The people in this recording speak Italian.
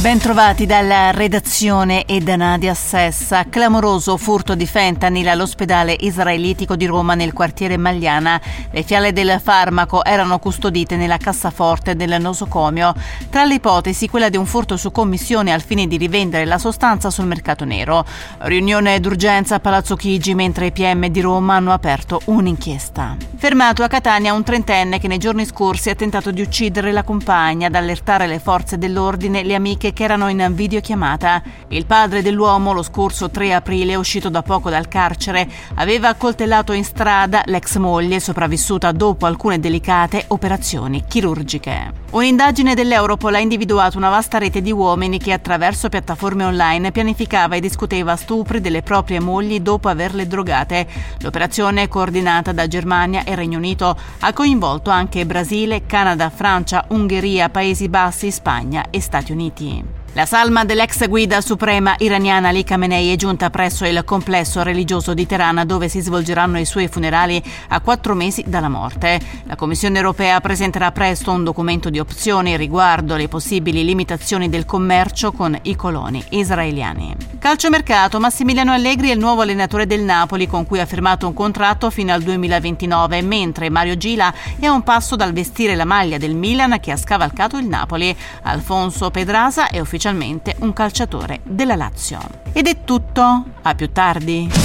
Ben trovati dalla redazione e da Nadia Sessa. Clamoroso furto di fentanyl all'ospedale israelitico di Roma nel quartiere Magliana. Le fiale del farmaco erano custodite nella cassaforte del nosocomio. Tra le ipotesi quella di un furto su commissione al fine di rivendere la sostanza sul mercato nero. Riunione d'urgenza a Palazzo Chigi mentre i PM di Roma hanno aperto un'inchiesta. Fermato a Catania un trentenne che nei giorni scorsi ha tentato di uccidere la compagna. Ad allertare le forze dell'ordine le amiche che erano in videochiamata. Il padre dell'uomo, lo scorso 3 aprile, uscito da poco dal carcere, aveva accoltellato in strada l'ex moglie, sopravvissuta dopo alcune delicate operazioni chirurgiche. Un'indagine dell'Europol ha individuato una vasta rete di uomini che attraverso piattaforme online pianificava e discuteva stupri delle proprie mogli dopo averle drogate. L'operazione, coordinata da Germania e Regno Unito, ha coinvolto anche Brasile, Canada, Francia, Ungheria, Paesi Bassi, Spagna e Stati Uniti. La salma dell'ex guida suprema iraniana Ali Khamenei è giunta presso il complesso religioso di Teheran, dove si svolgeranno i suoi funerali a 4 mesi dalla morte. La Commissione europea presenterà presto un documento di opzioni riguardo le possibili limitazioni del commercio con i coloni israeliani. Calciomercato: Massimiliano Allegri è il nuovo allenatore del Napoli, con cui ha firmato un contratto fino al 2029, mentre Mario Gila è a un passo dal vestire la maglia del Milan che ha scavalcato il Napoli. Alfonso Pedrasa è ufficialmente un calciatore della Lazio. Ed è tutto, a più tardi.